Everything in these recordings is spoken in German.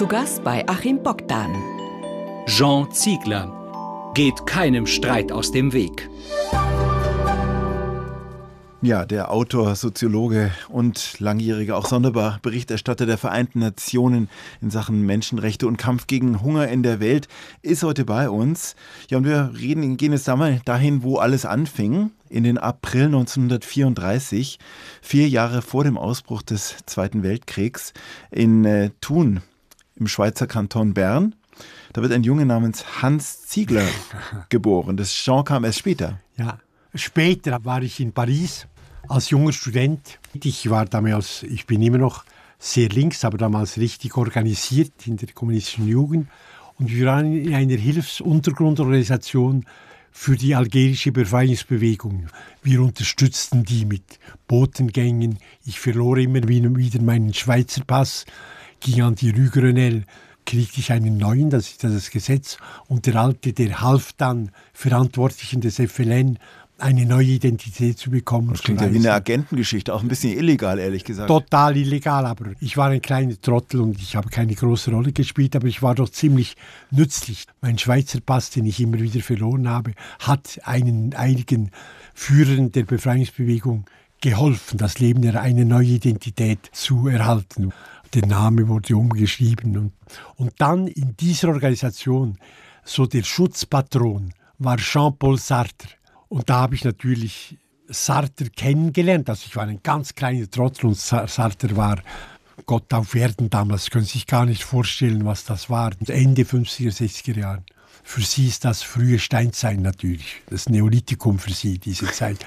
Zu Gast bei Achim Bogdan. Jean Ziegler geht keinem Streit aus dem Weg. Ja, der Autor, Soziologe und langjähriger auch Sonderberichterstatter der Vereinten Nationen in Sachen Menschenrechte und Kampf gegen Hunger in der Welt ist heute bei uns. Ja, und wir gehen jetzt einmal dahin, wo alles anfing, in den April 1934, 4 Jahre vor dem Ausbruch des Zweiten Weltkriegs, in Thun im Schweizer Kanton Bern. Da wird ein Junge namens Hans Ziegler geboren. Das Jean kam erst später. Ja, später war ich in Paris als junger Student. Ich bin immer noch sehr links, aber damals richtig organisiert in der kommunistischen Jugend. Und wir waren in einer Hilfsuntergrundorganisation für die algerische Befreiungsbewegung. Wir unterstützten die mit Botengängen. Ich verlor immer wieder meinen Schweizer Pass, ging an die Rue Grenelle, kriegte ich einen neuen, das ist das Gesetz. Und der alte, der half dann Verantwortlichen des FLN, eine neue Identität zu bekommen. Das klingt ja wie eine Agentengeschichte, auch ein bisschen illegal, ehrlich gesagt. Total illegal, aber ich war ein kleiner Trottel und ich habe keine große Rolle gespielt, aber ich war doch ziemlich nützlich. Mein Schweizer Pass, den ich immer wieder verloren habe, hat einigen Führern der Befreiungsbewegung geholfen, das Leben eine neue Identität zu erhalten. Der Name wurde umgeschrieben. Und dann in dieser Organisation, so der Schutzpatron, war Jean-Paul Sartre. Und da habe ich natürlich Sartre kennengelernt. Also ich war ein ganz kleiner Trottel und Sartre war Gott auf Erden damals. Sie können sich gar nicht vorstellen, was das war. Ende 50er, 60er Jahren. Für sie ist das frühe Steinzeit natürlich. Das Neolithikum für sie, diese Zeit.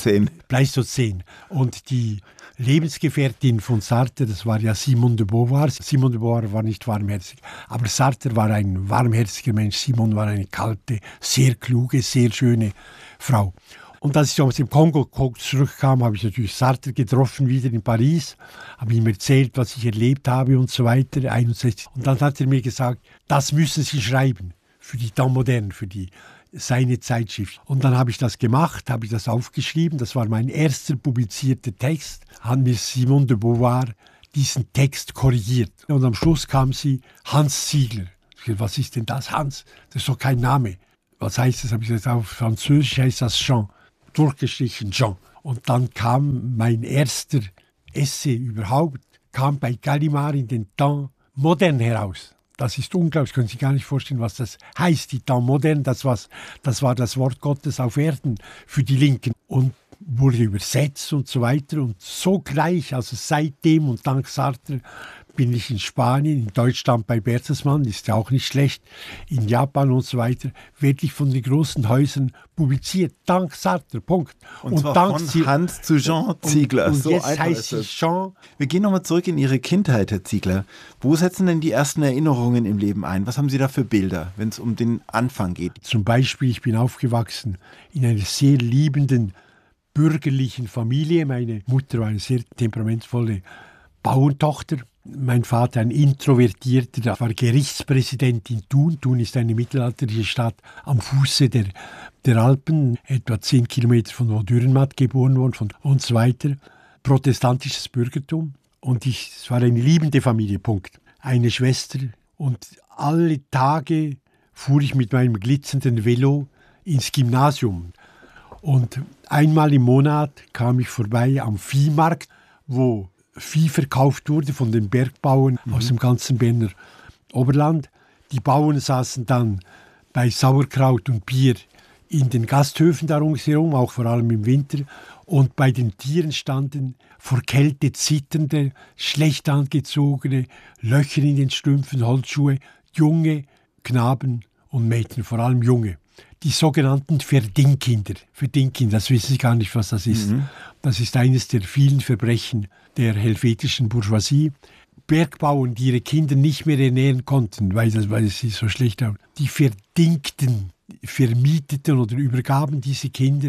Pleistozän. Und die Lebensgefährtin von Sartre, das war ja Simone de Beauvoir. Simone de Beauvoir war nicht warmherzig, aber Sartre war ein warmherziger Mensch. Simone war eine kalte, sehr kluge, sehr schöne Frau. Und als ich aus dem Kongo zurückkam, habe ich natürlich Sartre getroffen, wieder in Paris, habe ihm erzählt, was ich erlebt habe und so weiter, 61. Und dann hat er mir gesagt, das müssen Sie schreiben für die Temps Moderne, für seine Zeitschrift. Und dann habe ich das gemacht, habe ich das aufgeschrieben. Das war mein erster publizierter Text. Hat mir Simone de Beauvoir diesen Text korrigiert. Und am Schluss kam sie, Hans Ziegler. Ich dachte, was ist denn das, Hans? Das ist doch kein Name. Was heißt das? Habe ich gesagt, auf Französisch heißt das Jean. Durchgestrichen Jean. Und dann kam mein erster Essay überhaupt, kam bei Gallimard in den Temps Moderne heraus. Das ist unglaublich, können Sie gar nicht vorstellen, was das heißt. Die Temps Moderne, das war das Wort Gottes auf Erden für die Linken und wurde übersetzt und so weiter. Und so gleich, also seitdem und dank Sartre, bin ich in Spanien, in Deutschland bei Bertelsmann, ist ja auch nicht schlecht, in Japan und so weiter, werde ich von den großen Häusern publiziert, dank Sartre, Punkt. Und zwar dank von Hans zu Jean Ziegler. Und so jetzt heißt es Jean. Wir gehen nochmal zurück in Ihre Kindheit, Herr Ziegler. Wo setzen denn die ersten Erinnerungen im Leben ein? Was haben Sie da für Bilder, wenn es um den Anfang geht? Zum Beispiel, ich bin aufgewachsen in einer sehr liebenden, bürgerlichen Familie. Meine Mutter war eine sehr temperamentvolle Bauerntochter. Mein Vater, ein Introvertierter, der war Gerichtspräsident in Thun. Thun ist eine mittelalterliche Stadt am Fuße der Alpen, etwa 10 Kilometer von wo Dürrenmatt geboren worden und so weiter. Protestantisches Bürgertum. Und es war eine liebende Familie, Punkt. Eine Schwester. Und alle Tage fuhr ich mit meinem glitzernden Velo ins Gymnasium. Und einmal im Monat kam ich vorbei am Viehmarkt, wo Vieh verkauft wurde von den Bergbauern aus dem ganzen Berner Oberland. Die Bauern saßen dann bei Sauerkraut und Bier in den Gasthöfen darum herum, auch vor allem im Winter. Und bei den Tieren standen vor Kälte zitternde, schlecht angezogene, Löcher in den Strümpfen, Holzschuhe, junge Knaben und Mädchen, vor allem junge. Die sogenannten Verdingkinder. Verdingkinder, das wissen Sie gar nicht, was das ist. Das ist eines der vielen Verbrechen der helvetischen Bourgeoisie. Bergbauern, die ihre Kinder nicht mehr ernähren konnten, weil sie so schlecht waren, die verdingten, vermieteten oder übergaben diese Kinder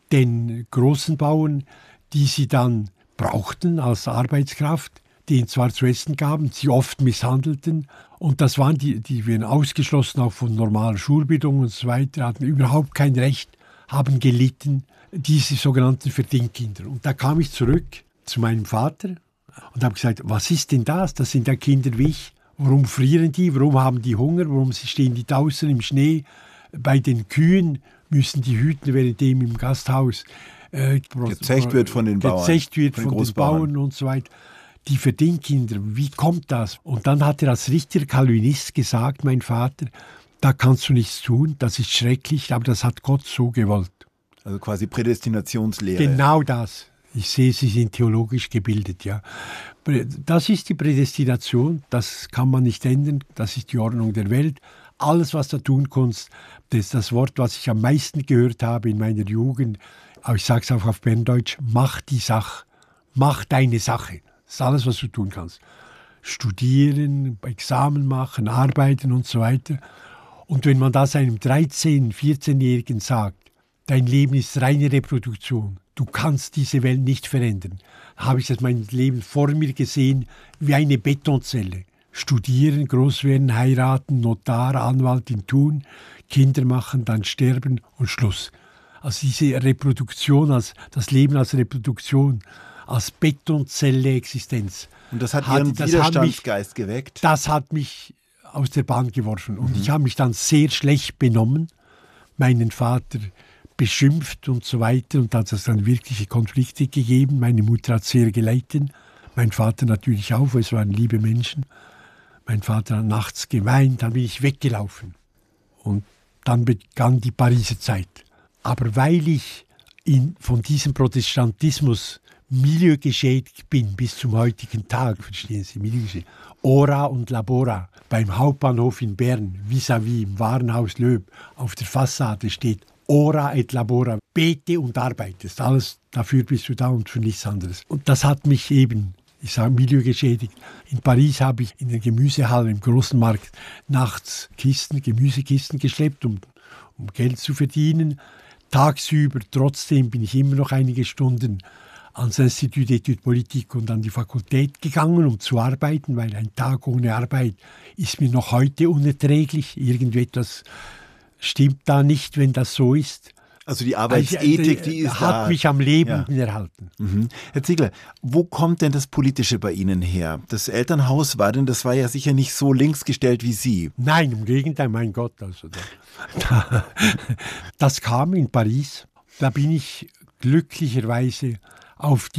den großen Bauern, die sie dann brauchten als Arbeitskraft, denen zwar zu essen gaben, sie oft misshandelten. Und das waren die werden ausgeschlossen auch von normaler Schulbildung und so weiter, hatten überhaupt kein Recht, haben gelitten, diese sogenannten Verdingkinder. Und da kam ich zurück zu meinem Vater und habe gesagt, was ist denn das? Das sind ja Kinder wie ich. Warum frieren die? Warum haben die Hunger? Warum stehen die draußen im Schnee? Bei den Kühen müssen die hüten, währenddem im Gasthaus gezecht wird von den Bauern. Gezecht wird von den Bauern und so weiter. Die Verdingkinder, wie kommt das? Und dann hat er als richtiger Calvinist gesagt, mein Vater, da kannst du nichts tun, das ist schrecklich, aber das hat Gott so gewollt. Also quasi Prädestinationslehre. Genau das. Ich sehe, Sie sind theologisch gebildet, ja. Das ist die Prädestination, das kann man nicht ändern, das ist die Ordnung der Welt. Alles, was du tun kannst, das ist das Wort, was ich am meisten gehört habe in meiner Jugend. Aber ich sage es auch auf Berndeutsch, mach die Sache, mach deine Sache. Das ist alles, was du tun kannst. Studieren, Examen machen, arbeiten und so weiter. Und wenn man das einem 13-, 14-Jährigen sagt, dein Leben ist reine Reproduktion, du kannst diese Welt nicht verändern, habe ich das mein Leben vor mir gesehen wie eine Betonzelle. Studieren, groß werden, heiraten, Notar, Anwaltin tun, Kinder machen, dann sterben und Schluss. Also diese Reproduktion, das Leben als Reproduktion, als Betonzelle-Existenz. Und das hat Ihren Widerstandsgeist geweckt? Das hat mich aus der Bahn geworfen. Und ich habe mich dann sehr schlecht benommen, meinen Vater beschimpft und so weiter. Und da hat es dann wirkliche Konflikte gegeben. Meine Mutter hat sehr gelitten, mein Vater natürlich auch, weil es waren liebe Menschen. Mein Vater hat nachts geweint, dann bin ich weggelaufen. Und dann begann die Pariser Zeit. Aber weil ich von diesem Protestantismus milieugeschädigt bin bis zum heutigen Tag, verstehen Sie, milieugeschädigt. Ora und Labora, beim Hauptbahnhof in Bern, vis-à-vis im Warenhaus Löb, auf der Fassade steht Ora et Labora, bete und arbeitest. Alles dafür bist du da und für nichts anderes. Und das hat mich eben, ich sage milieugeschädigt. In Paris habe ich in der Gemüsehalle im großen Markt nachts Gemüsekisten geschleppt, um Geld zu verdienen. Tagsüber, trotzdem bin ich immer noch einige Stunden ans Institut d'études politiques und an die Fakultät gegangen, um zu arbeiten, weil ein Tag ohne Arbeit ist mir noch heute unerträglich. Irgendetwas stimmt da nicht, wenn das so ist. Also die Arbeitsethik, die ist hat mich am Leben erhalten. Mhm. Herr Ziegler, wo kommt denn das Politische bei Ihnen her? Das Elternhaus das war ja sicher nicht so links gestellt wie Sie. Nein, im Gegenteil, mein Gott. Also das kam in Paris. Da bin ich glücklicherweise auf die